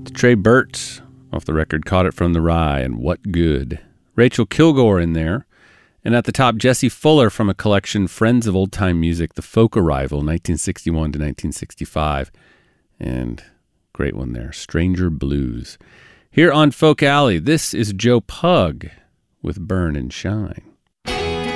Trey Burt off the record Caught It From the Rye and What Good. Rachel Kilgore in there. And at the top, Jesse Fuller from a collection, Friends of Old Time Music, The Folk Arrival, 1961 to 1965. And great one there, Stranger Blues. Here on Folk Alley, this is Joe Pug with Burn and Shine.